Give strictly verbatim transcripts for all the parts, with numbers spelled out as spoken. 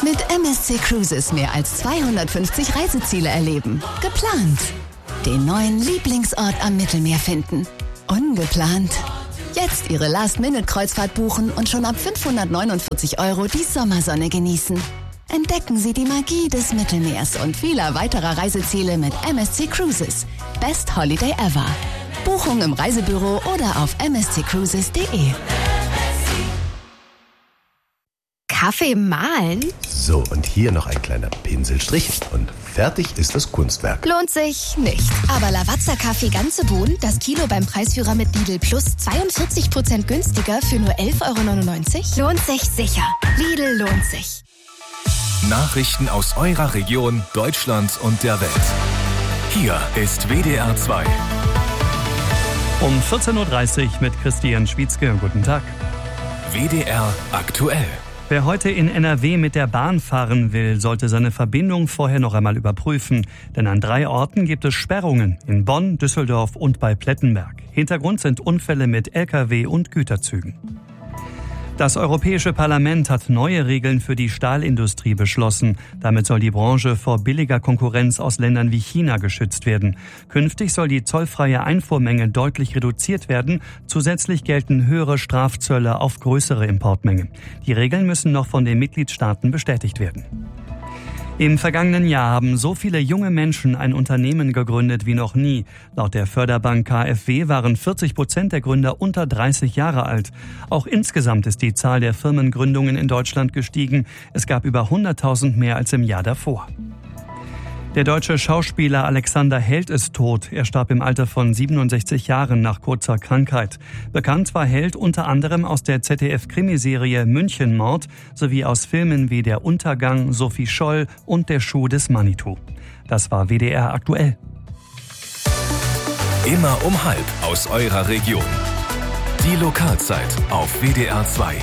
Mit M S C Cruises mehr als zweihundertfünfzig Reiseziele erleben. Geplant. Den neuen Lieblingsort am Mittelmeer finden. Ungeplant. Jetzt Ihre Last-Minute-Kreuzfahrt buchen und schon ab fünfhundertneunundvierzig Euro die Sommersonne genießen. Entdecken Sie die Magie des Mittelmeers und vieler weiterer Reiseziele mit M S C Cruises. Best Holiday ever. Buchung im Reisebüro oder auf m s c cruises punkt d e. Kaffee mahlen? So, und hier noch ein kleiner Pinselstrich und fertig ist das Kunstwerk. Lohnt sich nicht. Aber Lavazza-Kaffee ganze Bohnen, das Kilo beim Preisführer mit Lidl Plus zweiundvierzig Prozent günstiger für nur elf Euro neunundneunzig? Lohnt sich sicher. Lidl lohnt sich. Nachrichten aus eurer Region, Deutschland und der Welt. Hier ist W D R zwei. Um vierzehn Uhr dreißig mit Christian Schwietzke. Guten Tag. W D R aktuell. Wer heute in N R W mit der Bahn fahren will, sollte seine Verbindung vorher noch einmal überprüfen. Denn an drei Orten gibt es Sperrungen. In Bonn, Düsseldorf und bei Plettenberg. Hintergrund sind Unfälle mit L K W und Güterzügen. Das Europäische Parlament hat neue Regeln für die Stahlindustrie beschlossen. Damit soll die Branche vor billiger Konkurrenz aus Ländern wie China geschützt werden. Künftig soll die zollfreie Einfuhrmenge deutlich reduziert werden. Zusätzlich gelten höhere Strafzölle auf größere Importmengen. Die Regeln müssen noch von den Mitgliedstaaten bestätigt werden. Im vergangenen Jahr haben so viele junge Menschen ein Unternehmen gegründet wie noch nie. Laut der Förderbank K f W waren vierzig Prozent der Gründer unter dreißig Jahre alt. Auch insgesamt ist die Zahl der Firmengründungen in Deutschland gestiegen. Es gab über hunderttausend mehr als im Jahr davor. Der deutsche Schauspieler Alexander Held ist tot. Er starb im Alter von siebenundsechzig Jahren nach kurzer Krankheit. Bekannt war Held unter anderem aus der Z D F-Krimiserie Münchenmord sowie aus Filmen wie Der Untergang, Sophie Scholl und Der Schuh des Manitou. Das war W D R aktuell. Immer um halb aus eurer Region. Die Lokalzeit auf W D R zwei.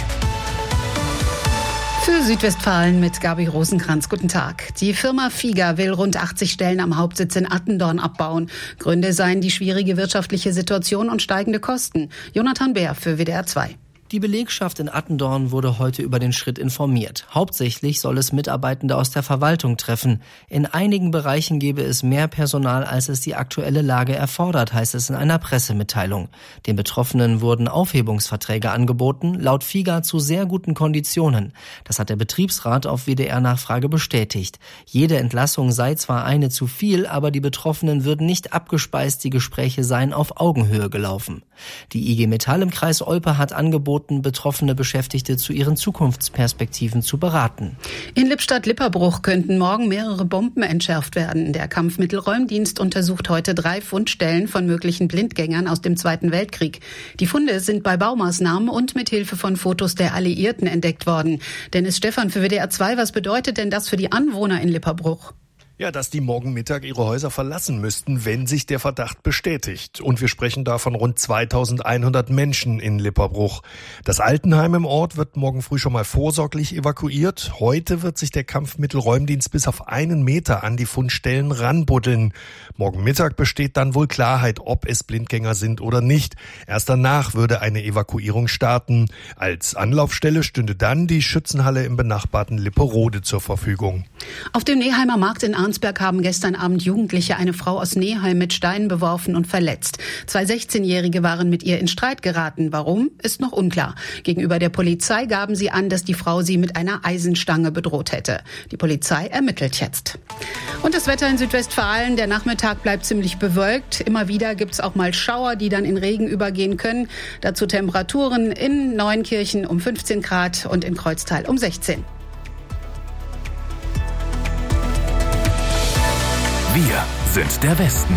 Für Südwestfalen mit Gabi Rosenkranz. Guten Tag. Die Firma Figa will rund achtzig Stellen am Hauptsitz in Attendorn abbauen. Gründe seien die schwierige wirtschaftliche Situation und steigende Kosten. Jonathan Bär für W D R zwei. Die Belegschaft in Attendorn wurde heute über den Schritt informiert. Hauptsächlich soll es Mitarbeitende aus der Verwaltung treffen. In einigen Bereichen gebe es mehr Personal, als es die aktuelle Lage erfordert, heißt es in einer Pressemitteilung. Den Betroffenen wurden Aufhebungsverträge angeboten, laut Figa zu sehr guten Konditionen. Das hat der Betriebsrat auf W D R-Nachfrage bestätigt. Jede Entlassung sei zwar eine zu viel, aber die Betroffenen würden nicht abgespeist, die Gespräche seien auf Augenhöhe gelaufen. Die I G Metall im Kreis Olpe hat angeboten, betroffene Beschäftigte zu ihren Zukunftsperspektiven zu beraten. In Lippstadt-Lipperbruch könnten morgen mehrere Bomben entschärft werden. Der Kampfmittelräumdienst untersucht heute drei Fundstellen von möglichen Blindgängern aus dem Zweiten Weltkrieg. Die Funde sind bei Baumaßnahmen und mit Hilfe von Fotos der Alliierten entdeckt worden. Dennis Stephan für W D R zwei, was bedeutet denn das für die Anwohner in Lipperbruch? Ja, dass die morgen Mittag ihre Häuser verlassen müssten, wenn sich der Verdacht bestätigt. Und wir sprechen da von rund zweitausendeinhundert Menschen in Lipperbruch. Das Altenheim im Ort wird morgen früh schon mal vorsorglich evakuiert. Heute wird sich der Kampfmittelräumdienst bis auf einen Meter an die Fundstellen ranbuddeln. Morgen Mittag besteht dann wohl Klarheit, ob es Blindgänger sind oder nicht. Erst danach würde eine Evakuierung starten. Als Anlaufstelle stünde dann die Schützenhalle im benachbarten Lipperode zur Verfügung. Auf dem Neheimer Markt in Arnsberg haben gestern Abend Jugendliche eine Frau aus Neheim mit Steinen beworfen und verletzt. Zwei sechzehnjährige waren mit ihr in Streit geraten. Warum, ist noch unklar. Gegenüber der Polizei gaben sie an, dass die Frau sie mit einer Eisenstange bedroht hätte. Die Polizei ermittelt jetzt. Und das Wetter in Südwestfalen. Der Nachmittag bleibt ziemlich bewölkt. Immer wieder gibt es auch mal Schauer, die dann in Regen übergehen können. Dazu Temperaturen in Neunkirchen um fünfzehn Grad und in Kreuztal um sechzehn. Wir sind der Westen.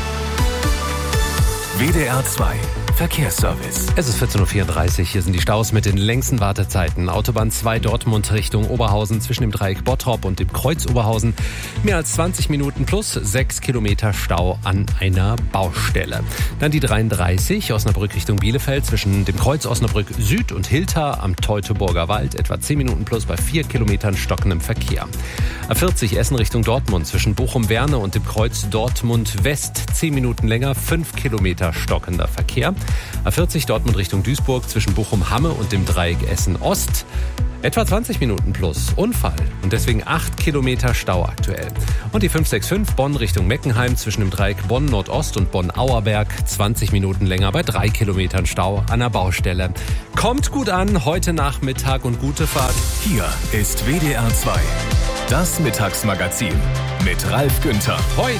W D R zwei Verkehrsservice. Es ist vierzehn Uhr vierunddreißig. Hier sind die Staus mit den längsten Wartezeiten. Autobahn zwei Dortmund Richtung Oberhausen zwischen dem Dreieck Bottrop und dem Kreuz Oberhausen. Mehr als zwanzig Minuten plus sechs Kilometer Stau an einer Baustelle. Dann die dreiunddreißig Osnabrück Richtung Bielefeld zwischen dem Kreuz Osnabrück Süd und Hilter am Teutoburger Wald. Etwa zehn Minuten plus bei vier Kilometern stockendem Verkehr. A vierzig Essen Richtung Dortmund zwischen Bochum-Werne und dem Kreuz Dortmund West. zehn Minuten länger, fünf Kilometer stockender Verkehr. A vierzig Dortmund Richtung Duisburg zwischen Bochum-Hamme und dem Dreieck Essen-Ost. Etwa zwanzig Minuten plus. Unfall und deswegen acht Kilometer Stau aktuell. Und die fünf sechs fünf Bonn Richtung Meckenheim zwischen dem Dreieck Bonn-Nordost und Bonn-Auerberg. zwanzig Minuten länger bei drei Kilometern Stau an der Baustelle. Kommt gut an, heute Nachmittag und gute Fahrt. Hier ist W D R zwei. Das Mittagsmagazin mit Ralf Günther. Heute...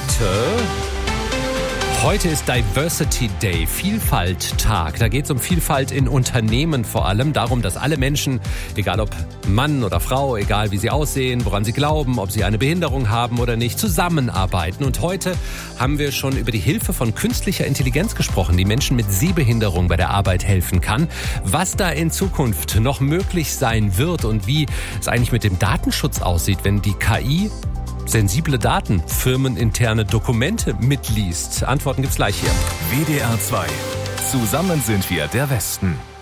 Heute ist Diversity Day, Vielfalt-Tag. Da geht es um Vielfalt in Unternehmen vor allem. Darum, dass alle Menschen, egal ob Mann oder Frau, egal wie sie aussehen, woran sie glauben, ob sie eine Behinderung haben oder nicht, zusammenarbeiten. Und heute haben wir schon über die Hilfe von künstlicher Intelligenz gesprochen, die Menschen mit Sehbehinderung bei der Arbeit helfen kann. Was da in Zukunft noch möglich sein wird und wie es eigentlich mit dem Datenschutz aussieht, wenn die K I sensible Daten, firmeninterne Dokumente mitliest. Antworten gibt's gleich hier. W D R zwei. Zusammen sind wir der Westen.